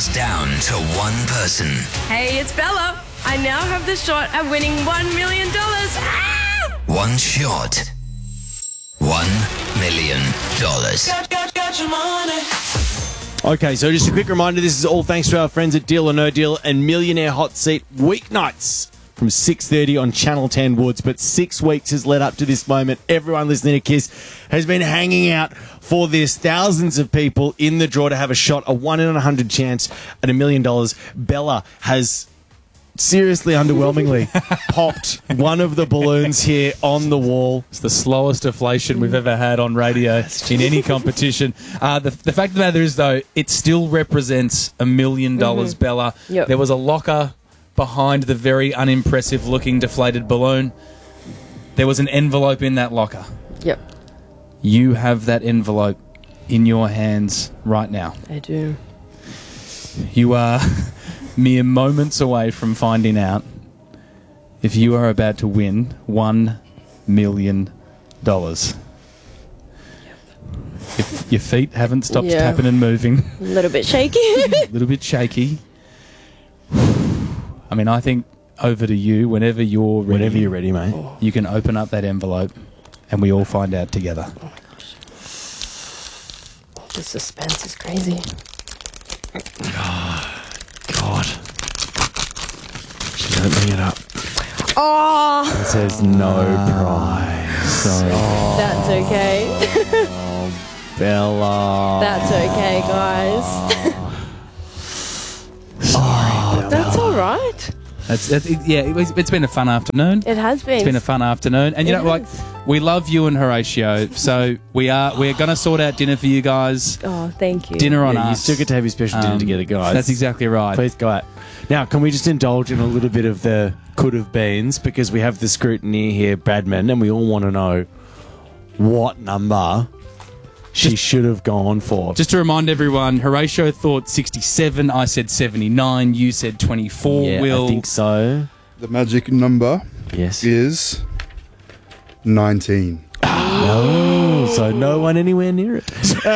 comes down to one person. Hey, it's Bella. I now have the shot at winning $1 million. Ah! One shot. $1 million. Got your money. Okay, so just a quick reminder, this is all thanks to our friends at Deal or No Deal and Millionaire Hot Seat weeknights from 6:30 on Channel 10 Woods. But 6 weeks has led up to this moment. Everyone listening to Kiss has been hanging out for this. Thousands of people in the draw to have a shot, a 1 in 100 chance at $1 million. Bella has seriously underwhelmingly popped one of the balloons here on the wall. It's the slowest deflation we've ever had on radio in any competition. The fact of the matter is, though, it still represents $1 million, Bella. Yep. There was a locker behind the very unimpressive looking deflated balloon. There was an envelope in that locker. Yep, You have that envelope in your hands right now. I do. You are mere moments away from finding out if you are about to win $1 million. If your feet haven't stopped tapping and moving. A little bit shaky. A little bit shaky. I mean, I think over to you whenever you're ready. Whenever you're ready, mate. You can open up that envelope and we all find out together. Oh, my gosh. The suspense is crazy. God. She's opening it up. Oh, It says no prize. So, that's okay. Bella. That's okay, guys. Sorry, That's all right. It's been a fun afternoon. It has been. It's been a fun afternoon. And you know, like, we love you and Horatio, so we're going to sort out dinner for you guys. Oh, thank you. Dinner on Yeah, you us. still get to have your special dinner together, guys. That's exactly right. Please go out. Now, can we just indulge in a little bit of the could have beens, because we have the scrutiny here, Bradman, and we all want to know what number she should have gone for. Just to remind everyone, Horatio thought 67, I said 79, you said 24, yeah, Will. I think so. The magic number Yes. is 19. Oh, so no one anywhere near it.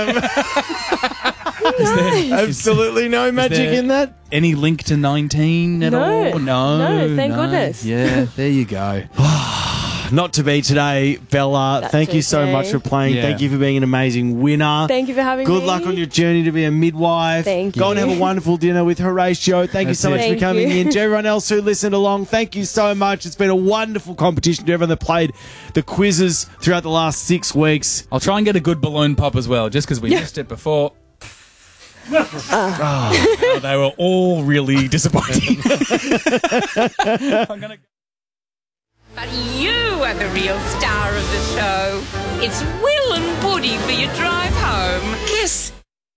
Absolutely no magic there in that. Any link to 19 at No. all? No, thank goodness. Yeah, there you go. Not to be today, Bella. That's thank you so okay. much for playing. Yeah. Thank you for being an amazing winner. Thank you for having Good me. luck on your journey to be a midwife. Thank Go and you. have a wonderful dinner with Horatio. Thank you That's so it. much for Thank coming you. in. To everyone else who listened along, thank you so much. It's been a wonderful competition. To everyone that played the quizzes throughout the last 6 weeks. I'll try and get a good balloon pop as well, just because we missed it before. Oh, they were all really disappointing. I'm gonna. But you are the real star of the show. It's Will and Woody for your drive home. Kiss.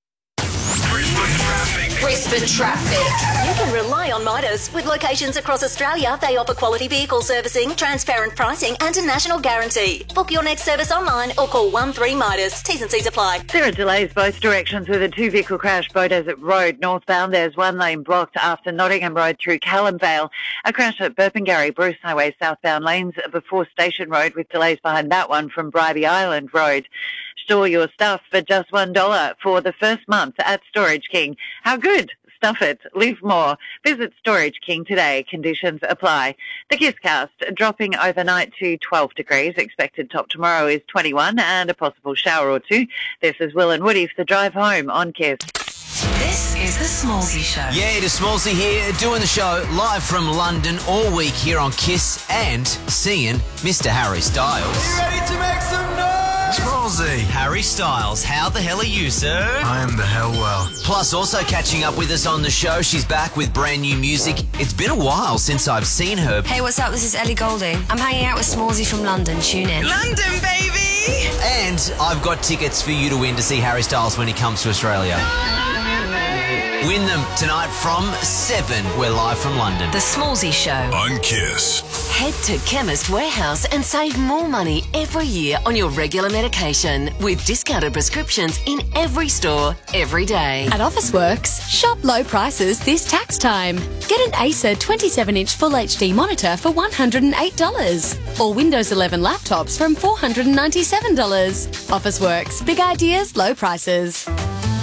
Brisbane Traffic. You can rely on Midas. With locations across Australia, they offer quality vehicle servicing, transparent pricing and a national guarantee. Book your next service online or call 13 Midas. T's and C's apply. There are delays both directions with a 2-vehicle crash, Bow Desert Road. Northbound, there's one lane blocked after Nottingham Road through Callum Vale. A crash at Burpengary, Bruce Highway, southbound lanes before Station Road, with delays behind that one from Bribie Island Road. Store your stuff for just $1 for the first month at Storage King. How good? Stuff it. Live more. Visit Storage King today. Conditions apply. The Kisscast dropping overnight to 12 degrees. Expected top tomorrow is 21 and a possible shower or two. This is Will and Woody for the drive home on Kiss. This is the Smallsy Show. Yeah, to Smallsy here, doing the show live from London all week here on Kiss and seeing Mr. Harry Styles. Ready to make some noise? Smallsy. Harry Styles, how the hell are you, sir? I am the hell well. Plus, also catching up with us on the show, she's back with brand new music. It's been a while since I've seen her. Hey, what's up? This is Ellie Goulding. I'm hanging out with Smallsy from London. Tune in. London, baby! And I've got tickets for you to win to see Harry Styles when he comes to Australia. Win them tonight from 7. We're live from London. The Smallsy Show. On Kiss. Head to Chemist Warehouse and save more money every year on your regular medication with discounted prescriptions in every store, every day. At Officeworks, shop low prices this tax time. Get an Acer 27-inch Full HD monitor for $108. Or Windows 11 laptops from $497. Officeworks, big ideas, low prices.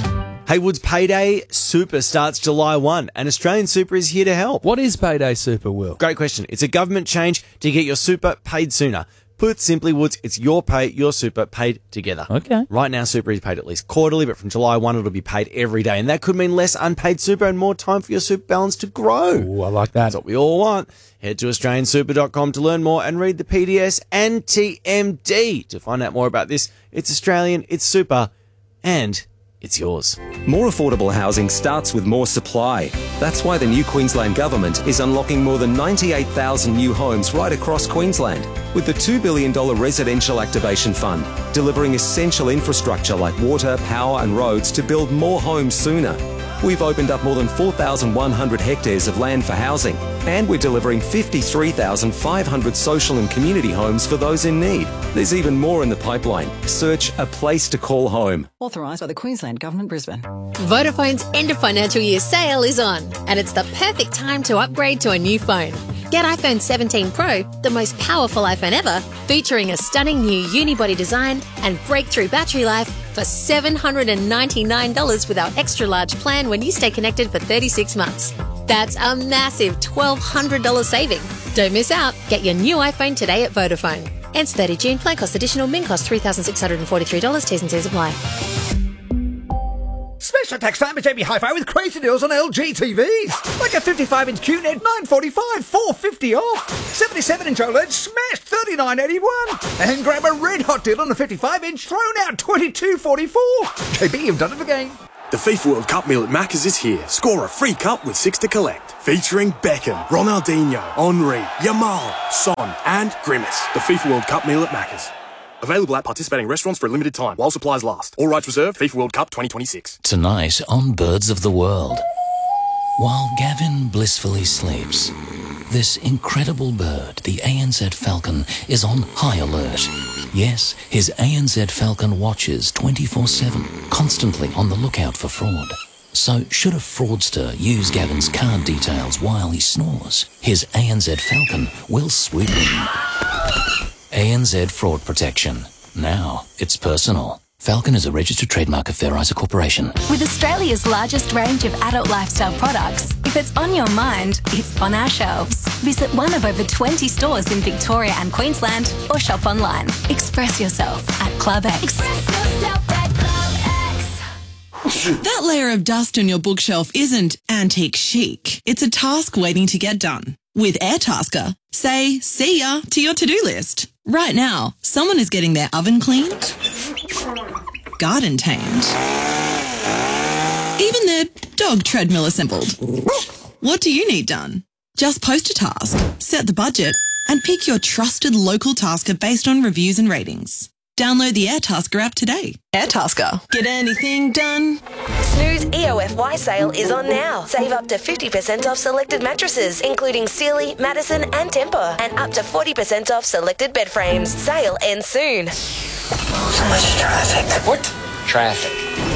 Haywood's Payday Super starts July 1, and Australian Super is here to help. What is Payday Super, Will? Great question. It's a government change to get your super paid sooner. Put simply, Woods, it's your pay, your super paid together. Okay. Right now, super is paid at least quarterly, but from July 1, it'll be paid every day. And that could mean less unpaid super and more time for your super balance to grow. Ooh, I like that. That's what we all want. Head to AustralianSuper.com to learn more and read the PDS and TMD to find out more about this. It's Australian, it's super, and it's yours. More affordable housing starts with more supply. That's why the new Queensland Government is unlocking more than 98,000 new homes right across Queensland with the $2 billion Residential Activation Fund, delivering essential infrastructure like water, power and roads to build more homes sooner. We've opened up more than 4,100 hectares of land for housing, and we're delivering 53,500 social and community homes for those in need. There's even more in the pipeline. Search A Place to Call Home. Authorised by the Queensland Government, Brisbane. Vodafone's end of financial year sale is on, and it's the perfect time to upgrade to a new phone. Get iPhone 17 Pro, the most powerful iPhone ever, featuring a stunning new unibody design and breakthrough battery life for $799 with our extra large plan when you stay connected for 36 months. That's a massive $1,200 saving. Don't miss out. Get your new iPhone today at Vodafone. Ends 30 June. Plan cost additional. Min cost $3,643. T's and C's apply. Special tax time at JB Hi-Fi with crazy deals on LG TVs. Like a 55-inch QNED, $945, $450 off. 77-inch OLED, smashed $39.81. And grab a red hot deal on a 55-inch, thrown out $22.44. JB, you've done it again. The FIFA World Cup meal at Macca's is here. Score a free cup with 6 to collect. Featuring Beckham, Ronaldinho, Henry, Yamal, Son and Grimace. The FIFA World Cup meal at Macca's. Available at participating restaurants for a limited time while supplies last. All rights reserved. FIFA World Cup 2026. Tonight on Birds of the World. While Gavin blissfully sleeps, this incredible bird, the ANZ Falcon, is on high alert. Yes, his ANZ Falcon watches 24/7, constantly on the lookout for fraud. So should a fraudster use Gavin's card details while he snores, his ANZ Falcon will swoop in. ANZ Fraud Protection. Now it's personal. Falcon is a registered trademark of Fair Isa Corporation. With Australia's largest range of adult lifestyle products, if it's on your mind, it's on our shelves. Visit one of over 20 stores in Victoria and Queensland or shop online. Express yourself at Club X. That layer of dust on your bookshelf isn't antique chic. It's a task waiting to get done. With Airtasker, say see ya to your to-do list. Right now, someone is getting their oven cleaned, garden tamed, even their dog treadmill assembled. What do you need done? Just post a task, set the budget, and pick your trusted local tasker based on reviews and ratings. Download the Airtasker app today. Airtasker. Get anything done? Snooze EOFY sale is on now. Save up to 50% off selected mattresses, including Sealy, Madison and Tempur, and up to 40% off selected bed frames. Sale ends soon. So much traffic. What? Traffic.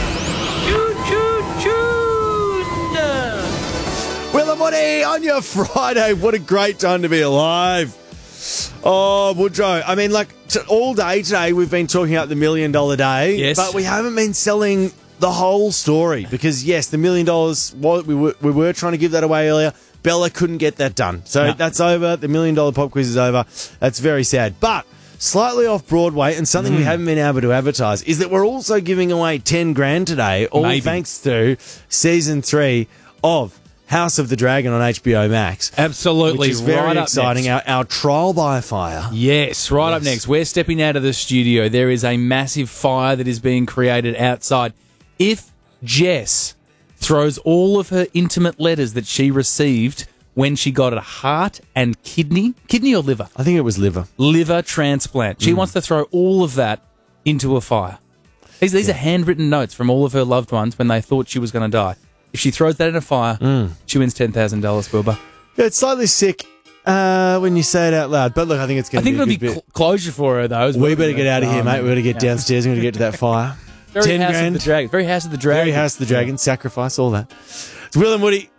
Will and Woody on your Friday. What a great time to be alive. Oh, Woodrow. I mean, like, all day today we've been talking about the $1 million day. Yes. But we haven't been selling the whole story because, yes, the $1 million, we were trying to give that away earlier. Bella couldn't get that done. So that's over. The $1 million pop quiz is over. That's very sad. But slightly off Broadway, and something we haven't been able to advertise, is that we're also giving away 10 grand today, all thanks to Season 3 of House of the Dragon on HBO Max. Absolutely. Which is very right exciting. Our trial by fire. Yes, right up next. We're stepping out of the studio. There is a massive fire that is being created outside. If Jess throws all of her intimate letters that she received when she got a heart and kidney or liver? I think it was liver. Liver transplant. She wants to throw all of that into a fire. These are handwritten notes from all of her loved ones when they thought she was going to die. If she throws that in a fire, she wins $10,000, Wilbur. Yeah, it's slightly sick when you say it out loud. But look, I think it's going to be it'll be closure for her, though. We better get out of here, mate. We've got to get downstairs. We've got to get to that fire. Very 10 House grand. Of the Dragon. Very House of the Dragon. Very House of the Dragon. Sacrifice, all that. It's Will and Woody.